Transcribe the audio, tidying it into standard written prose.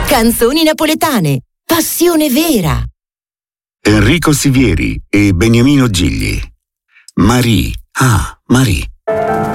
Canzoni napoletane, passione vera. Enrico Sivieri e Beniamino Gigli. Marie. Ah, Marie.